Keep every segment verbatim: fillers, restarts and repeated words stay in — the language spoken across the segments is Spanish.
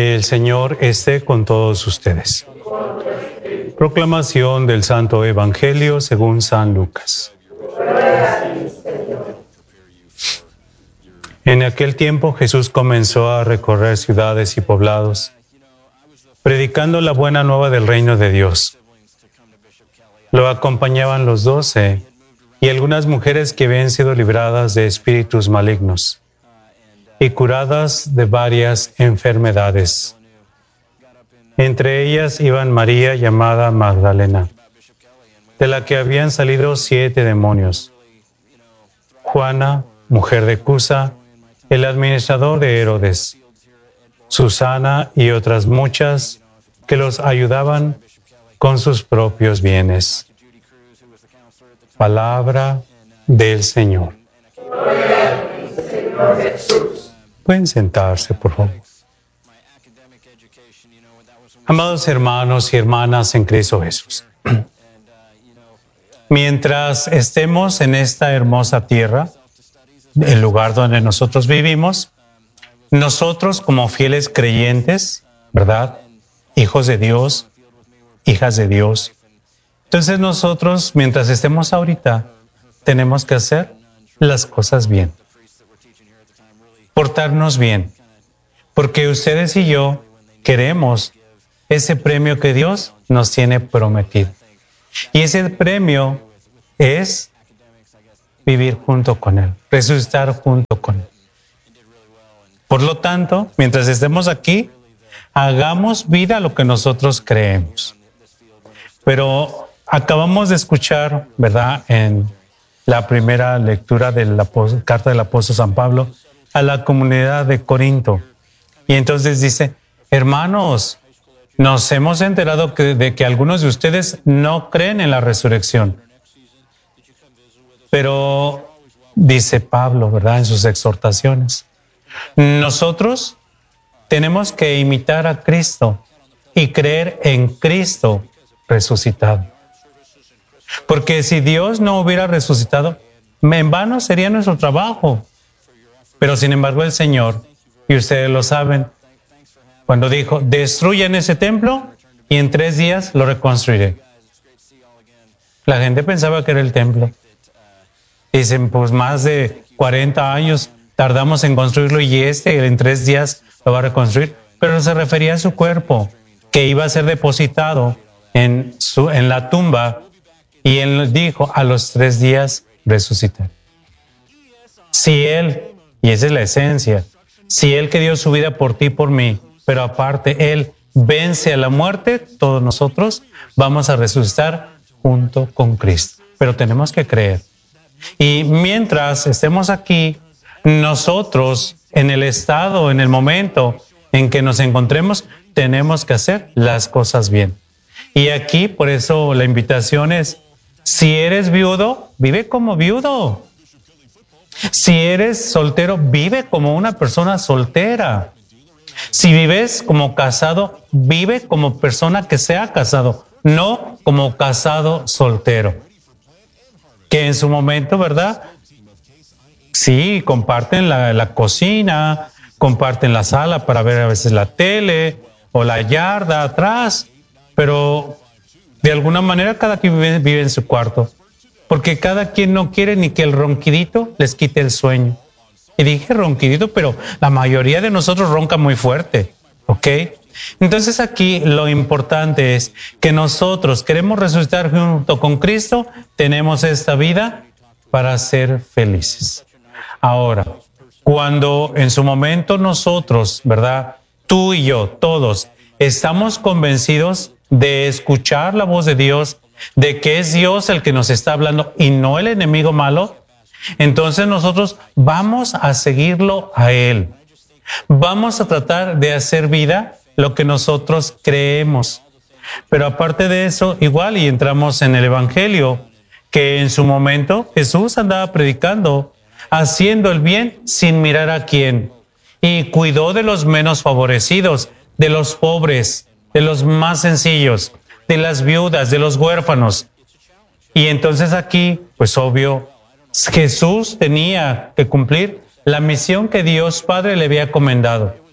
El Señor esté con todos ustedes. Proclamación del Santo Evangelio según San Lucas. En aquel tiempo Jesús comenzó a recorrer ciudades y poblados, predicando la buena nueva del reino de Dios. Lo acompañaban los doce y algunas mujeres que habían sido libradas de espíritus malignos y curadas de varias enfermedades. Entre ellas iban María, llamada Magdalena, de la que habían salido siete demonios; Juana, mujer de Cusa, el administrador de Herodes; Susana y otras muchas que los ayudaban con sus propios bienes. Palabra del Señor. Pueden sentarse, por favor. Amados hermanos y hermanas en Cristo Jesús, mientras estemos en esta hermosa tierra, el lugar donde nosotros vivimos, nosotros como fieles creyentes, ¿verdad? Hijos de Dios, hijas de Dios. Entonces nosotros, mientras estemos ahorita, tenemos que hacer las cosas bien. Portarnos bien. Porque ustedes y yo queremos ese premio que Dios nos tiene prometido. Y ese premio es vivir junto con Él, resucitar junto con Él. Por lo tanto, mientras estemos aquí, hagamos vida a lo que nosotros creemos. Pero acabamos de escuchar, ¿verdad?, en la primera lectura de la carta del apóstol San Pablo a la comunidad de Corinto. Y entonces dice, hermanos, nos hemos enterado que, de que algunos de ustedes no creen en la resurrección. Pero, dice Pablo, ¿verdad?, en sus exhortaciones, nosotros tenemos que imitar a Cristo y creer en Cristo resucitado. Porque si Dios no hubiera resucitado, en vano sería nuestro trabajo. Pero sin embargo el Señor, y ustedes lo saben, cuando dijo, destruyan ese templo y en tres días lo reconstruiré. La gente pensaba que era el templo. Dicen, pues más de cuarenta años tardamos en construirlo y este en tres días lo va a reconstruir. Pero se refería a su cuerpo, que iba a ser depositado en, su, en la tumba, y él dijo, a los tres días resucitar. Si Él, y esa es la esencia, si Él que dio su vida por ti y por mí, pero aparte Él vence a la muerte, todos nosotros vamos a resucitar junto con Cristo. Pero tenemos que creer. Y mientras estemos aquí, nosotros en el estado, en el momento en que nos encontremos, tenemos que hacer las cosas bien. Y aquí, por eso la invitación es, si eres viudo, vive como viudo. Si eres soltero, vive como una persona soltera. Si vives como casado, vive como persona que sea casado, no como casado soltero. Que en su momento, ¿verdad? Sí, comparten la, la cocina, comparten la sala para ver a veces la tele o la yarda atrás, pero de alguna manera cada quien vive, vive en su cuarto, porque cada quien no quiere ni que el ronquidito les quite el sueño. Y dije ronquidito, pero la mayoría de nosotros ronca muy fuerte, ¿ok? Entonces aquí lo importante es que nosotros queremos resucitar junto con Cristo, tenemos esta vida para ser felices. Ahora, cuando en su momento nosotros, ¿verdad?, tú y yo, todos, estamos convencidos de escuchar la voz de Dios, de que es Dios el que nos está hablando y no el enemigo malo, entonces nosotros vamos a seguirlo a Él. Vamos a tratar de hacer vida lo que nosotros creemos. Pero aparte de eso, igual, y entramos en el Evangelio, que en su momento Jesús andaba predicando, haciendo el bien sin mirar a quién, y cuidó de los menos favorecidos, de los pobres, de los más sencillos, de las viudas, de los huérfanos. Y entonces aquí, pues obvio, Jesús tenía que cumplir la misión que Dios Padre le había encomendado.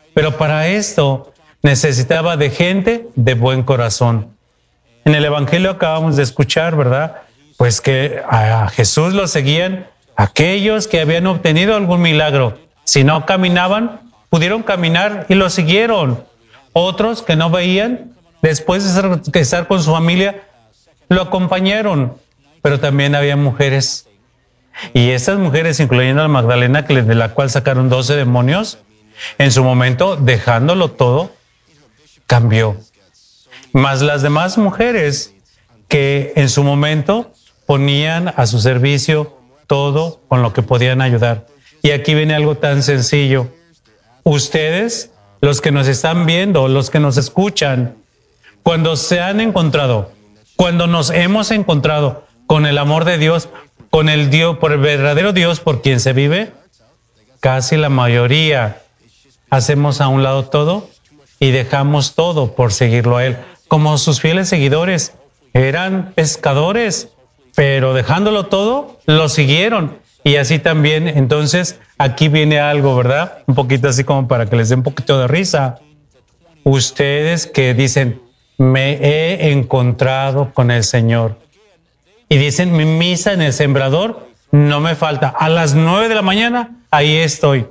Pero para esto necesitaba de gente de buen corazón. En el Evangelio acabamos de escuchar, ¿verdad? Pues que a Jesús lo seguían aquellos que habían obtenido algún milagro. Si no caminaban, pudieron caminar y lo siguieron. Otros que no veían, después de estar con su familia, lo acompañaron. Pero también había mujeres. Y estas mujeres, incluyendo a la Magdalena, de la cual sacaron doce demonios, en su momento, dejándolo todo, cambió. Mas las demás mujeres que en su momento ponían a su servicio todo con lo que podían ayudar. Y aquí viene algo tan sencillo. Ustedes, los que nos están viendo, los que nos escuchan, cuando se han encontrado, cuando nos hemos encontrado con el amor de Dios, con el Dios, por el verdadero Dios por quien se vive, casi la mayoría hacemos a un lado todo y dejamos todo por seguirlo a Él. Como sus fieles seguidores eran pescadores, pero dejándolo todo, lo siguieron. Y así también, entonces, aquí viene algo, ¿verdad? Un poquito así como para que les dé un poquito de risa. Ustedes que dicen, me he encontrado con el Señor. Y dicen, mi misa en el sembrador no me falta. A las nueve de la mañana, ahí estoy.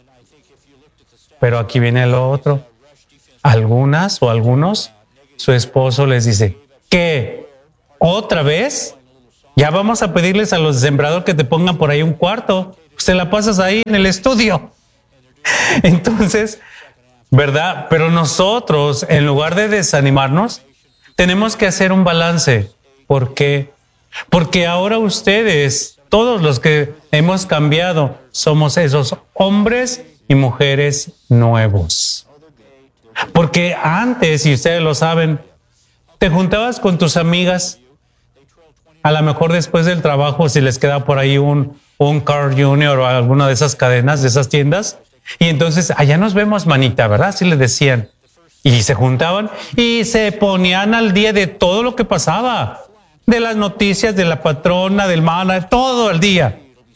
Pero aquí viene lo otro. Algunas o algunos, su esposo les dice, ¿qué? ¿Otra vez? Ya vamos a pedirles a los sembradores que te pongan por ahí un cuarto. Usted la pasas ahí en el estudio. Entonces, ¿verdad? Pero nosotros, en lugar de desanimarnos, tenemos que hacer un balance. ¿Por qué? Porque ahora ustedes, todos los que hemos cambiado, somos esos hombres y mujeres nuevos. Porque antes, y ustedes lo saben, te juntabas con tus amigas, a lo mejor después del trabajo, si les queda por ahí un, un Carl junior o alguna de esas cadenas, de esas tiendas, y entonces, allá nos vemos, manita, ¿verdad? Así les decían. Y se juntaban y se ponían al día de todo lo que pasaba, de las noticias, de la patrona, del mana, todo el día.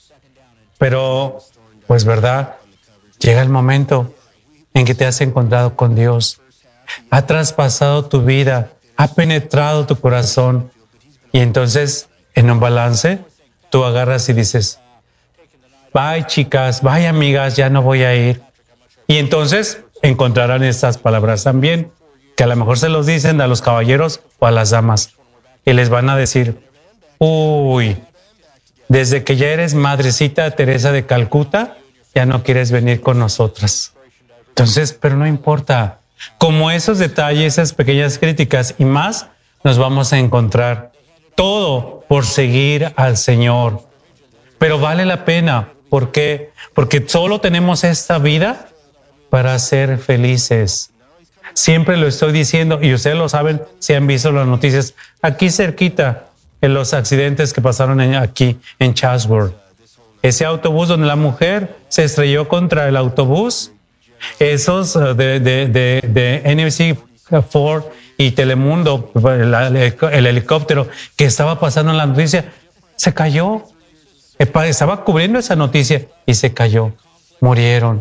Pero, pues, ¿verdad? Llega el momento en que te has encontrado con Dios, ha traspasado tu vida, ha penetrado tu corazón, y entonces, en un balance, tú agarras y dices, bye chicas, bye amigas, ya no voy a ir. Y entonces encontrarán estas palabras también, que a lo mejor se los dicen a los caballeros o a las damas, y les van a decir, uy, desde que ya eres madrecita Teresa de Calcuta, ya no quieres venir con nosotras. Entonces, pero no importa, como esos detalles, esas pequeñas críticas y más, nos vamos a encontrar. Todo por seguir al Señor. Pero vale la pena. ¿Por qué? Porque solo tenemos esta vida para ser felices. Siempre lo estoy diciendo, y ustedes lo saben si han visto las noticias. Aquí cerquita, en los accidentes que pasaron en, aquí en Chatsworth. Ese autobús donde la mujer se estrelló contra el autobús. Esos de, de, de, de N B C cuatro y Telemundo, el, el helicóptero que estaba pasando en la noticia, se cayó. Estaba cubriendo esa noticia y se cayó. Murieron.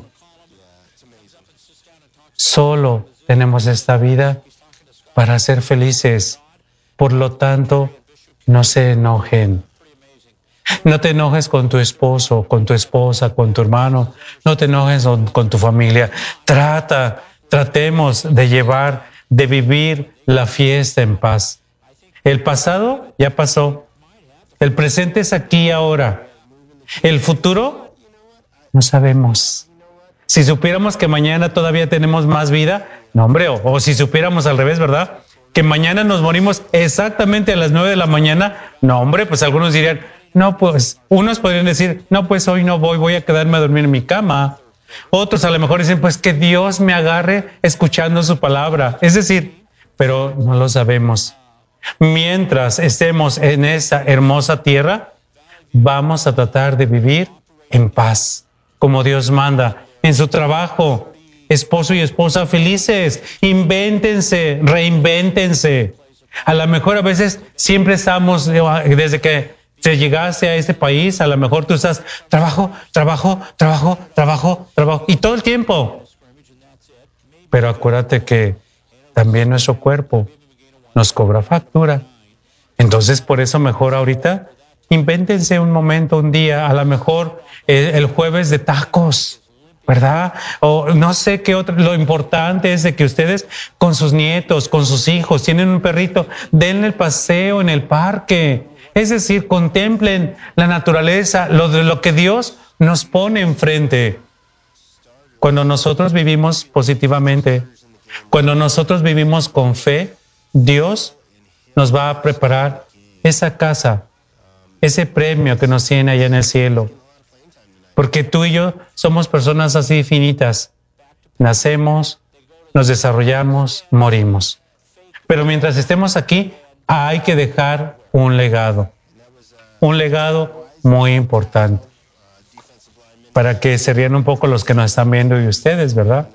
Solo tenemos esta vida para ser felices. Por lo tanto, no se enojen. No te enojes con tu esposo, con tu esposa, con tu hermano. No te enojes con, con tu familia. Trata, tratemos de llevar, de vivir la fiesta en paz. El pasado ya pasó. El presente es aquí y ahora. El futuro no sabemos. Si supiéramos que mañana todavía tenemos más vida, no hombre, o, o si supiéramos al revés, ¿verdad? Que mañana nos morimos exactamente a las nueve de la mañana, no hombre, pues algunos dirían, no, pues, unos podrían decir, no, pues hoy no voy, voy a quedarme a dormir en mi cama. Otros a lo mejor dicen, pues que Dios me agarre escuchando su palabra. Es decir, pero no lo sabemos. Mientras estemos en esta hermosa tierra, vamos a tratar de vivir en paz, como Dios manda, en su trabajo, esposo y esposa felices, invéntense, reinvéntense. A lo mejor a veces siempre estamos, desde que te llegaste a este país, a lo mejor tú estás trabajo, trabajo, trabajo, trabajo, trabajo, y todo el tiempo. pero acuérdate que también nuestro cuerpo nos cobra factura. Entonces, por eso mejor ahorita, invéntense un momento, un día, a lo mejor eh, el jueves de tacos, ¿verdad? O no sé qué otro. Lo importante es de que ustedes con sus nietos, con sus hijos, tienen un perrito, denle el paseo en el parque. Es decir, contemplen la naturaleza, lo de lo que Dios nos pone enfrente. Cuando nosotros vivimos positivamente, cuando nosotros vivimos con fe, Dios nos va a preparar esa casa, ese premio que nos tiene allá en el cielo. Porque tú y yo somos personas así finitas. Nacemos, nos desarrollamos, morimos. Pero mientras estemos aquí, hay que dejar un legado. Un legado muy importante. Para que se rían un poco los que nos están viendo y ustedes, ¿verdad?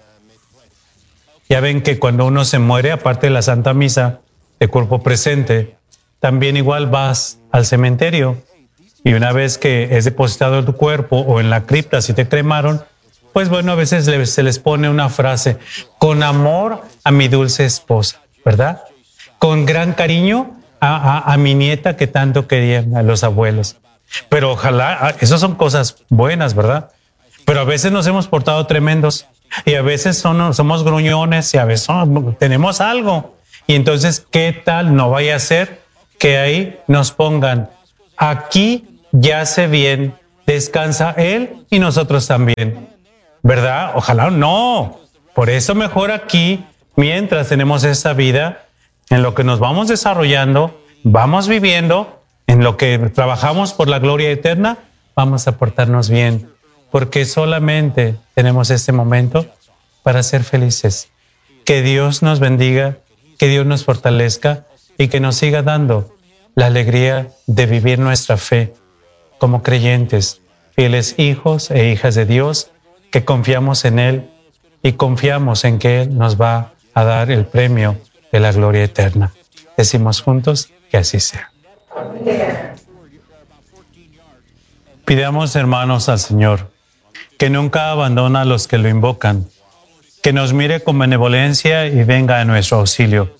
Ya ven que cuando uno se muere, aparte de la Santa Misa de cuerpo presente, también igual vas al cementerio y una vez que es depositado en tu cuerpo o en la cripta, si te cremaron, pues bueno, a veces se les pone una frase, con amor a mi dulce esposa, ¿verdad? Con gran cariño a, a, a mi nieta que tanto querían a los abuelos. Pero ojalá, esas son cosas buenas, ¿verdad? Pero a veces nos hemos portado tremendos y a veces son, somos gruñones y a veces son, tenemos algo. Y entonces, ¿qué tal? No vaya a ser que ahí nos pongan, aquí yace bien, descansa él y nosotros también, ¿verdad? Ojalá no. Por eso mejor aquí, mientras tenemos esta vida, en lo que nos vamos desarrollando, vamos viviendo, en lo que trabajamos por la gloria eterna, vamos a portarnos bien, porque solamente tenemos este momento para ser felices. Que Dios nos bendiga, que Dios nos fortalezca y que nos siga dando la alegría de vivir nuestra fe como creyentes, fieles hijos e hijas de Dios, que confiamos en Él y confiamos en que Él nos va a dar el premio de la gloria eterna. Decimos juntos que así sea. Pidamos, hermanos, al Señor, que nunca abandona a los que lo invocan, que nos mire con benevolencia y venga a nuestro auxilio.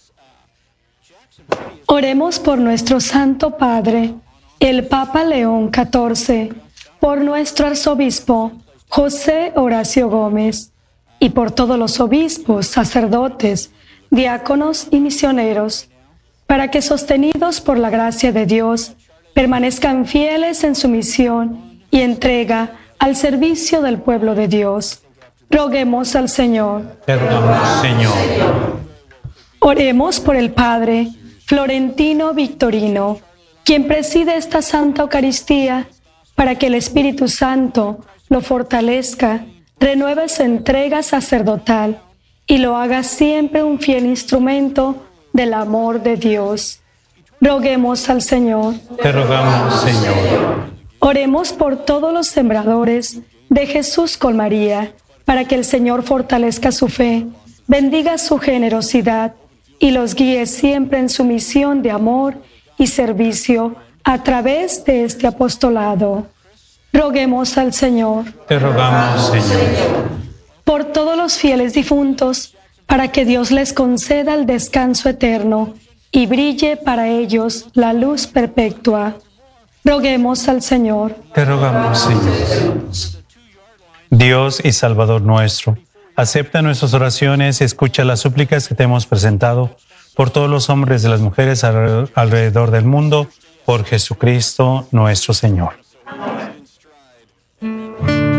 Oremos por nuestro Santo Padre, el Papa León catorce, por nuestro arzobispo José Horacio Gómez, y por todos los obispos, sacerdotes, diáconos y misioneros, para que sostenidos por la gracia de Dios, permanezcan fieles en su misión y entrega al servicio del pueblo de Dios. Roguemos al Señor. Te rogamos, Señor. Oremos por el Padre Florentino Victorino, quien preside esta Santa Eucaristía, para que el Espíritu Santo lo fortalezca, renueve su entrega sacerdotal y lo haga siempre un fiel instrumento del amor de Dios. Roguemos al Señor. Te rogamos, Señor. Oremos por todos los sembradores de Jesús con María, para que el Señor fortalezca su fe, bendiga su generosidad y los guíe siempre en su misión de amor y servicio a través de este apostolado. Roguemos al Señor. Te rogamos, Señor. Por todos los fieles difuntos, para que Dios les conceda el descanso eterno y brille para ellos la luz perpetua. Roguemos al Señor. Te rogamos, Señor. Dios y Salvador nuestro, acepta nuestras oraciones y escucha las súplicas que te hemos presentado por todos los hombres y las mujeres alrededor del mundo, por Jesucristo nuestro Señor.